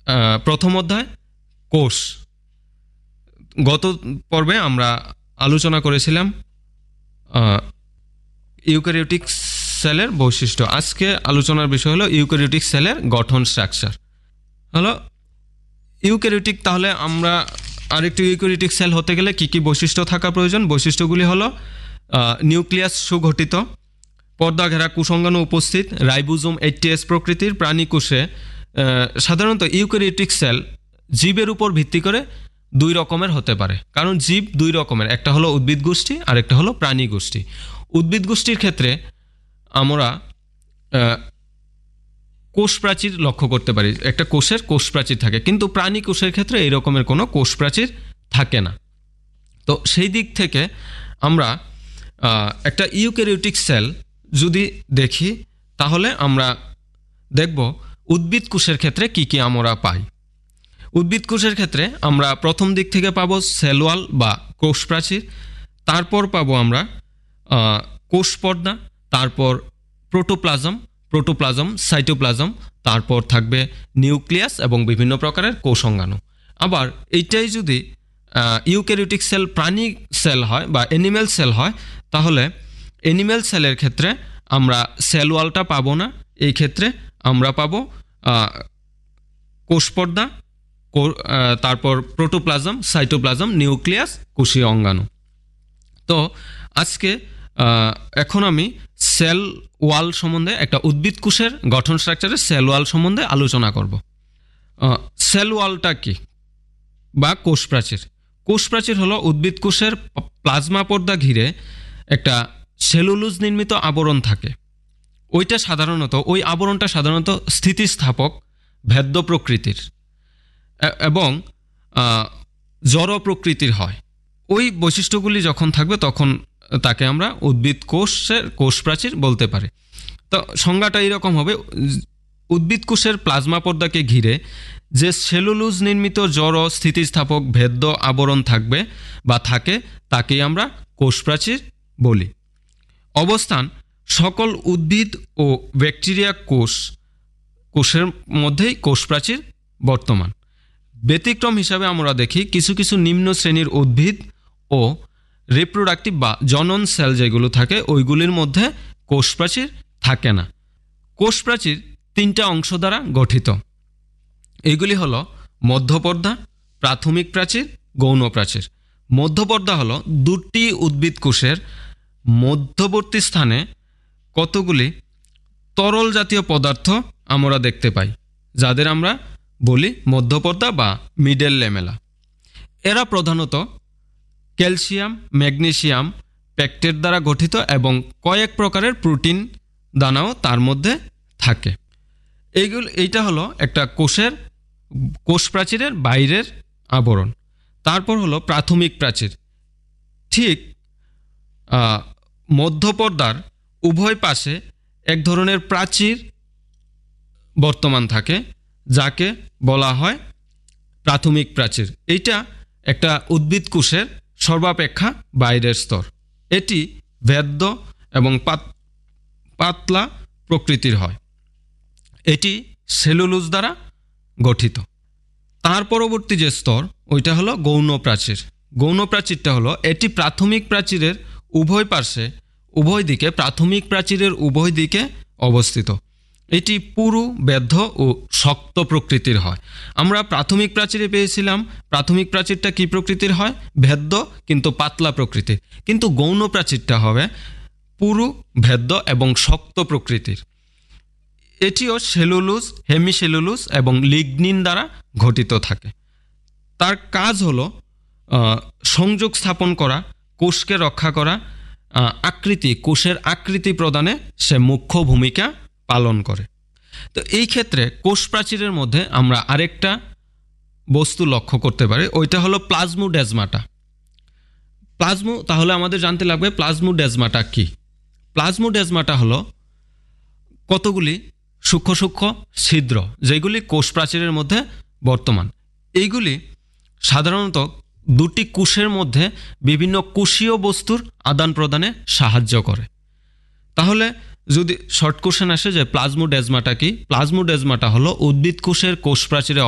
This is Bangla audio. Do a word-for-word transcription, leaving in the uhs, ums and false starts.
প্রথম অধ্যায় কোষ। গত পর্বে আমরা আলোচনা করেছিলাম ইউক্যারিওটিক সেলের বৈশিষ্ট্য। আজকে আলোচনার বিষয় হলো ইউক্যারিওটিক সেলের গঠন, স্ট্রাকচার। হলো ইউক্যারিওটিক, তাহলে আমরা আরেকটু ইউক্যারিওটিক সেল হতে গেলে কি কি বৈশিষ্ট্য থাকা প্রয়োজন? বৈশিষ্ট্যগুলি হলো নিউক্লিয়াস সুগঠিত, পর্দা ঘেরা কোষাঙ্গাণু উপস্থিত, রাইবোজোম এইচটিএস প্রকৃতির, প্রাণী কোষে সাধারণত ইউক্যারিওটিক সেল জীবের উপর ভিত্তি করে দুই রকমের হতে পারে, কারণ জীব দুই রকমের, একটা হলো উদ্ভিদ গোষ্ঠী আর একটা হলো প্রাণী গোষ্ঠী। উদ্ভিদ গোষ্ঠীর ক্ষেত্রে আমরা কোষ প্রাচীর লক্ষ্য করতে পারি, একটা কোষের কোষ প্রাচীর থাকে, কিন্তু প্রাণী কোষের ক্ষেত্রে এই রকমের কোনো কোষ প্রাচীর থাকে না। তো সেই দিক থেকে আমরা একটা ইউক্যারিওটিক সেল যদি দেখি, তাহলে আমরা দেখব উদ্ভিদ কোষের ক্ষেত্রে কি কি আমরা পাই। উদ্ভিদ কোষের ক্ষেত্রে আমরা প্রথম দিক থেকে পাবো সেল ওয়াল বা কোষ প্রাচীর, তারপর পাবো আমরা কোষ পর্দা, তারপর প্রোটোপ্লাজম, প্রোটোপ্লাজম সাইটোপ্লাজম, তারপর থাকবে নিউক্লিয়াস এবং বিভিন্ন প্রকারের কোষাঙ্গাণু। আবার এইটাই যদি ইউক্যারিওটিক সেল প্রাণী সেল হয় বা অ্যানিম্যাল সেল হয়, তাহলে অ্যানিম্যাল সেলের ক্ষেত্রে আমরা সেল ওয়ালটা পাবো না, এই ক্ষেত্রে আমরা পাবো কোষ পর্দা, তারপর প্রোটোপ্লাজম, সাইটোপ্লাজম, নিউক্লিয়াস, কোষীয় অঙ্গাণু। তো আজকে এখন আমি সেল ওয়াল সম্বন্ধে, একটা উদ্ভিদ কোষের গঠন স্ট্রাকচারের সেল ওয়াল সম্বন্ধে আলোচনা করব। সেল ওয়ালটা কি বা কোষ প্রাচীর? কোষ প্রাচীর হলো উদ্ভিদ কোষের প্লাজমা পর্দা ঘিরে একটা সেলুলোজ নির্মিত আবরণ থাকে। ওইটা সাধারণত ওই আবরণটা সাধারণত স্থিতিস্থাপক, ভেদ্য প্রকৃতির এবং জড় প্রকৃতির হয়। ওই বৈশিষ্ট্যগুলি যখন থাকবে তখন তাকে আমরা উদ্ভিদ কোষের কোষ প্রাচীর বলতে পারি। তো সংজ্ঞাটা এইরকম হবে, উদ্ভিদ কোষের প্লাজমা পর্দাকে ঘিরে যে সেলুলোজ নির্মিত জড় স্থিতিস্থাপক ভেদ্য আবরণ থাকবে বা থাকে, তাকেই আমরা কোষ প্রাচীর বলি। অবস্থান: সকল উদ্ভিদ ও ব্যাকটেরিয়া কোষ কোষের মধ্যেই কোষ প্রাচীর বর্তমান। ব্যতিক্রম হিসাবে আমরা দেখি কিছু কিছু নিম্ন শ্রেণীর উদ্ভিদ ও রিপ্রোডাক্টিভ বা জনন সেল যেগুলো থাকে, ওইগুলির মধ্যে কোষ প্রাচীর থাকে না। কোষ প্রাচীর তিনটা অংশ দ্বারা গঠিত। এইগুলি হলো মধ্যপর্দা, প্রাথমিক প্রাচীর, গৌণ প্রাচীর। মধ্যপর্দা হলো দুটি উদ্ভিদ কোষের মধ্যবর্তী স্থানে কতগুলি তরল জাতীয় পদার্থ আমরা দেখতে পাই, যাদের আমরা বলি মধ্যপর্দা বা মিডল ল্যামেলা। এরা প্রধানত ক্যালসিয়াম, ম্যাগনেসিয়াম, পেকটেট দ্বারা গঠিত এবং কয়েক প্রকারের প্রোটিন দানাও তার মধ্যে থাকে। এইগুলো এইটা হলো একটা কোষের কোষ প্রাচীরের বাইরের আবরণ। তারপর হলো প্রাথমিক প্রাচীর। ঠিক মধ্যপর্দার উভয় পাশে এক ধরনের প্রাচীর বর্তমান থাকে, যাকে বলা হয় প্রাথমিক প্রাচীর। এইটা একটা উদ্ভিদ কোষের সর্বাপেক্ষা বাইরের স্তর। এটি ভেদ্য এবং পাতলা প্রকৃতির হয়। এটি সেলুলোজ দ্বারা গঠিত। তার পরবর্তী যে স্তর, ওইটা হলো গৌণ প্রাচীর। গৌণ প্রাচীরটা হলো, এটি প্রাথমিক প্রাচীরের উভয় পার্শ্বে উভয় দিকে প্রাথমিক প্রাচীরের উভয় দিকে অবস্থিত। এটি পুরু, বেদ্ধ ও শক্ত প্রকৃতির হয়। আমরা প্রাথমিক প্রাচীরে পেয়েছিলাম প্রাথমিক প্রাচীরটা কি প্রকৃতির হয়? ভেদ্য কিন্তু পাতলা প্রকৃতির। কিন্তু গৌণ প্রাচীরটা হবে পুরু, ভেদ্য এবং শক্ত প্রকৃতির। এটিও সেলুলোজ, হেমিসেলুলোজ এবং লিগনিন দ্বারা গঠিত থাকে। তার কাজ হলো সংযোগ স্থাপন করা, কোষকে রক্ষা করা, আকৃতি কোষের আকৃতি প্রদানে সে মুখ্য ভূমিকা পালন করে। তো এই ক্ষেত্রে কোষ প্রাচীরের মধ্যে আমরা আরেকটা বস্তু লক্ষ্য করতে পারি, ওইটা হলো প্লাজমোডেজমাটা। প্লাজমো তাহলে আমাদের জানতে লাগবে প্লাজমোডেজমাটা কি। প্লাজমোডেজমাটা হলো কতগুলি সূক্ষ্ম সূক্ষ্ম ছিদ্র, যেগুলি কোষ প্রাচীরের মধ্যে বর্তমান। এইগুলি সাধারণত দুটি কোষের মধ্যে বিভিন্ন কোষীয় বস্তুর আদান প্রদানে সাহায্য করে। তাহলে যদি শর্ট কোশ্চেন আসে যে প্লাজমোডেজমাটা কি, প্লাজমোডেজমাটা হলো উদ্ভিদ কোষের কোষ প্রাচীরে